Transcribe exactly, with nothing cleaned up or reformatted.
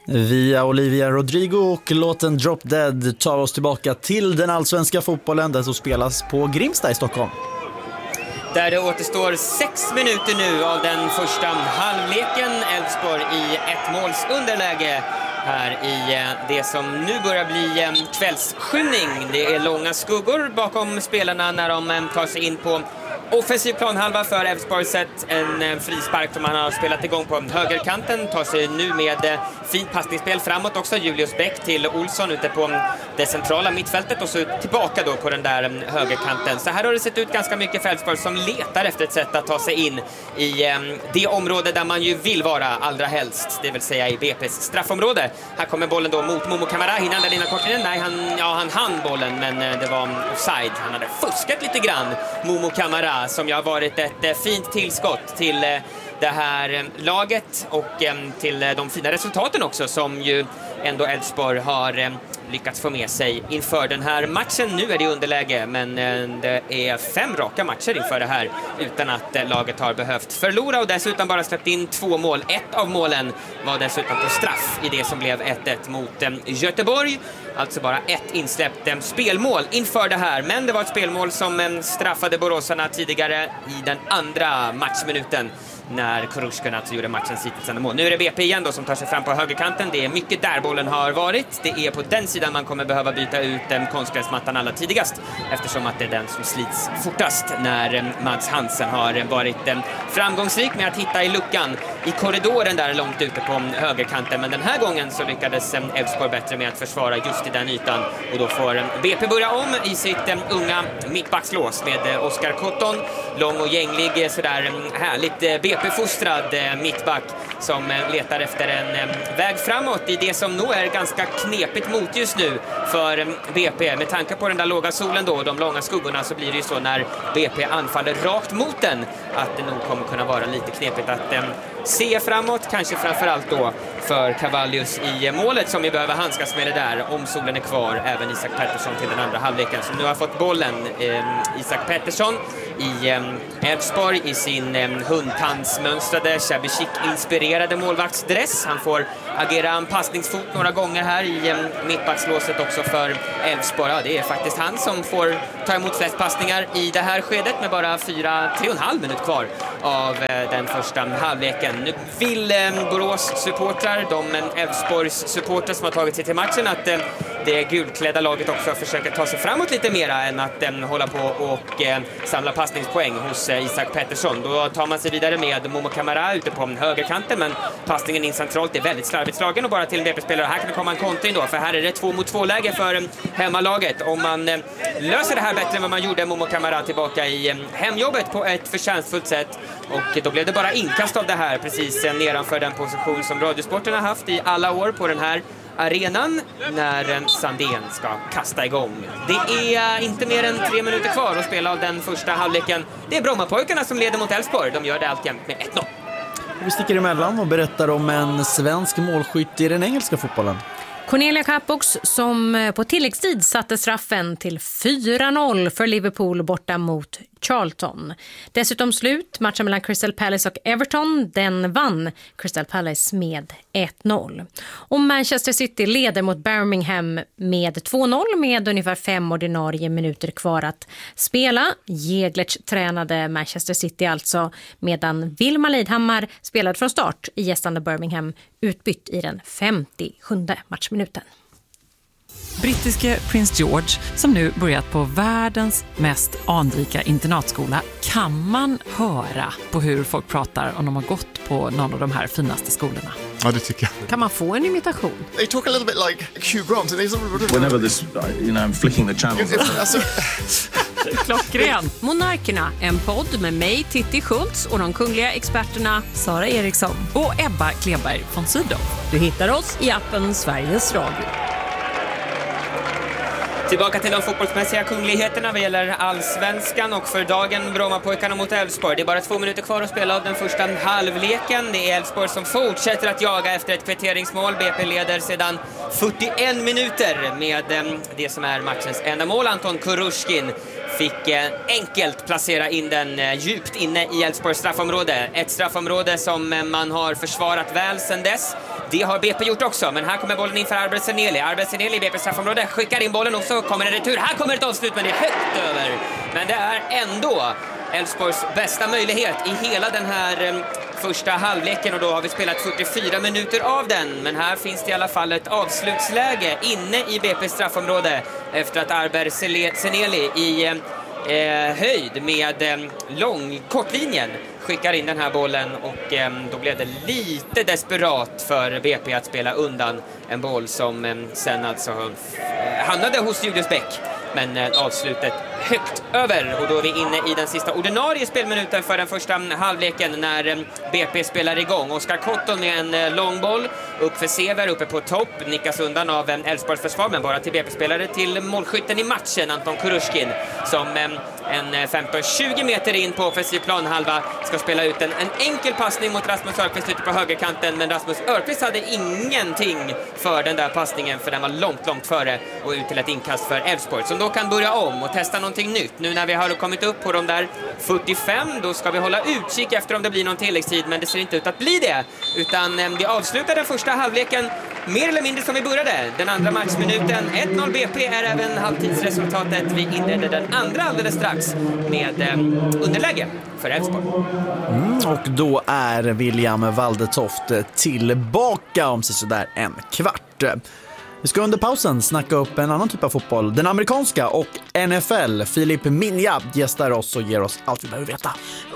Via Olivia Rodrigo och låten Drop Dead tar oss tillbaka till den allsvenska fotbollen där som spelas på Grimsta i Stockholm. Där det återstår sex minuter nu av den första halvleken. Elfsborg i ett måls underläge här i det som nu börjar bli kvällsskymning. Det är långa skuggor bakom spelarna när de tar sig in på offensiv planhalva för Elfsborg. Sett en frispark som han har spelat igång på högerkanten. Tar sig nu med fint passningsspel framåt också. Julius Bäck till Olsson ute på det centrala mittfältet och så tillbaka då på den där högerkanten. Så här har det sett ut ganska mycket för Elfsborg som letar efter ett sätt att ta sig in i det område där man ju vill vara allra helst. Det vill säga i B P:s straffområde. Här kommer bollen då mot Momo Camara. Hinner han där innan kortlinjen? Nej, han, ja, han hann bollen men det var offside. Han hade fuskat lite grann, Momo Camara, som ju har varit ett fint tillskott till det här laget och till de fina resultaten också som ju ändå Elfsborg har lyckats få med sig inför den här matchen. Nu är det underläge, men det är fem raka matcher inför det här utan att laget har behövt förlora och dessutom bara släppt in två mål. Ett av målen var dessutom på straff i det som blev ett ett mot Göteborg. Alltså bara ett insläppt spelmål inför det här. Men det var ett spelmål som straffade boråsarna tidigare i den andra matchminuten när Kurushkin alltså gjorde matchens hittills enda mål. Nu är det B P igen då som tar sig fram på högerkanten. Det är mycket där bollen har varit. Det är på den sidan man kommer behöva byta ut konstgräsmattan allra tidigast eftersom att det är den som slits fortast när Mads Hansen har varit framgångsrik med att hitta i luckan i korridoren där långt ute på högerkanten. Men den här gången så lyckades Elfsborg bättre med att försvara just i den ytan och då får B P börja om i sitt unga mittbackslås med Oskar Cotton. Lång och gänglig, sådär härligt B P-fostrad mittback som letar efter en väg framåt i det som nog är ganska knepigt mot just nu för B P. Med tanke på den där låga solen då och de långa skuggorna så blir det ju så när B P anfaller rakt mot den att det nog kommer kunna vara lite knepigt att se framåt, kanske framförallt då för Cavallius i målet som vi behöver handskas med det där om solen är kvar. Även Isak Pettersson till den andra halvleken som nu har fått bollen. eh, Isak Pettersson i Elfsborg eh, i sin eh, hundtandsmönstrade Shabby Chic-inspirerade målvaktsdress. Han får agera en passningsfot några gånger här i eh, mittbackslåset också för Elfsborg. Ja, det är faktiskt han som får ta emot flest passningar i det här skedet med bara fyra, tre och en halv minut kvar av eh, den första halvleken. Nu vill eh, Borås supportrar, de Elfsborgs supportrar som har tagit sig till matchen, att eh, det gulklädda laget också försöker ta sig framåt lite mera än att eh, hålla på och eh, samla passningspoäng hos eh, Isak Pettersson. Då tar man sig vidare med Momo Camara ute på högerkanten, men passningen in centralt är väldigt slarvigt slagen och bara till en B P-spelare. Här kan det komma en kontring då, för här är det två mot två läge för eh, hemmalaget. Om man eh, löser det här bättre än vad man gjorde, Momo Camara tillbaka i eh, hemjobbet på ett förtjänstfullt sätt, och då blev det bara inkast av det här precis eh, nedanför den position som Radiosporten har haft i alla år på den här arenan när Sandén ska kasta igång. Det är inte mer än tre minuter kvar att spela av den första halvleken. Det är Brommapojkarna som leder mot Elfsborg. De gör det alltjämt med ett noll. Vi sticker emellan och berättar om en svensk målskytt i den engelska fotbollen. Cornelia Cappox som på tilläggstid satte straffen till fyra noll för Liverpool borta mot Charlton. Dessutom slut matchen mellan Crystal Palace och Everton. Den vann Crystal Palace med ett noll. Och Manchester City leder mot Birmingham med två noll med ungefär fem ordinarie minuter kvar att spela. Jäglert tränade Manchester City alltså, medan Wilma Lidhammar spelade från start i gästande Birmingham, utbytt i den femtiosjunde matchminuten. Brittiske prins George, som nu börjat på världens mest anrika internatskola, kan man höra på hur folk pratar om de har gått på någon av de här finaste skolorna. Ja, det tycker jag. Kan man få en imitation? They talk a little bit like Hugh Grant. And he's... Whenever this, you know, I'm flicking the channels. Klockren. Monarkerna, en podd med mig, Titti Schultz, och de kungliga experterna Sara Eriksson och Ebba Kleberg von Sydow. Du hittar oss i appen Sveriges Radio. Tillbaka till de fotbollsmässiga kungligheterna vad gäller allsvenskan, och för dagen Brommapojkarna mot Elfsborg. Det är bara två minuter kvar att spela av den första halvleken. Det är Elfsborg som fortsätter att jaga efter ett kvitteringsmål. B P leder sedan fyrtioen minuter med det som är matchens enda mål. Anton Kurushkin fick enkelt placera in den djupt inne i Elfsborgs straffområde. Ett straffområde som man har försvarat väl sedan dess. Det har B P gjort också, men här kommer bollen in för Arber Seneli. Arber Seneli i B P straffområde skickar in bollen och så kommer en retur. Här kommer ett avslut, men det är högt över. Men det är ändå Elfsborgs bästa möjlighet i hela den här um, första halvleken, och då har vi spelat fyrtiofyra minuter av den. Men här finns det i alla fall ett avslutsläge inne i B P straffområde efter att Arber Seneli i eh, höjd med eh, lång kortlinjen skickar in den här bollen, och eh, då blev det lite desperat för B P att spela undan en boll som eh, sen alltså eh, hamnade hos Julius Bäck. Men eh, avslutet högt över, och då är vi inne i den sista ordinarie spelminuten för den första halvleken när eh, B P spelar igång. Oskar Cotton med en eh, lång boll upp för Sever uppe på topp, nickas undan av eh, Elfsborgs försvar, men bara till B P-spelare till målskytten i matchen, Anton Kurushkin, som eh, en femton tjugo meter in på offensiv planhalva ska spela ut en, en enkel passning mot Rasmus Örqvist ute på högerkanten, men Rasmus Örqvist hade ingenting för den där passningen, för den var långt, långt före och ut till ett inkast för Elfsborg, som då kan börja om och testa någonting nytt. Nu när vi har kommit upp på de där fyrtiofem, då ska vi hålla utkik efter om det blir någon tilläggstid, men det ser inte ut att bli det, utan eh, vi avslutar den första halvleken mer eller mindre som vi började. Den andra matchminuten, ett noll B P är även halvtidsresultatet. Vi inledde den andra alldeles strax med eh, underläge för Elfsborg. Mm, och då är William Waldetoft tillbaka om sådär en kvart. Vi ska under pausen snacka upp en annan typ av fotboll, den amerikanska och N F L. Filip Minja gästar oss och ger oss allt vi behöver veta.